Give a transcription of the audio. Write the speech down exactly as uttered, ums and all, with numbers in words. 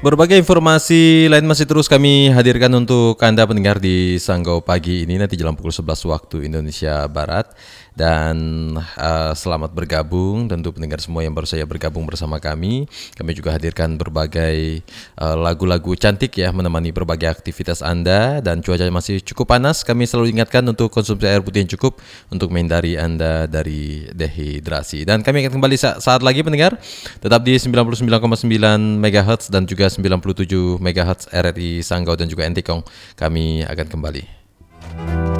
Berbagai informasi lain masih terus kami hadirkan untuk Anda pendengar di Sanggau Pagi ini nanti jelang pukul sebelas waktu Indonesia Barat. Dan uh, selamat bergabung tentu pendengar semua yang baru saja bergabung bersama kami. Kami juga hadirkan berbagai uh, lagu-lagu cantik ya menemani berbagai aktivitas Anda. Dan cuaca masih cukup panas. Kami selalu ingatkan untuk konsumsi air putih yang cukup untuk menghindari Anda dari dehidrasi. Dan kami akan kembali sa- saat lagi pendengar, tetap di sembilan puluh sembilan koma sembilan megahertz dan juga sembilan puluh tujuh megahertz R R I Sanggau dan juga Entikong. Kami akan kembali.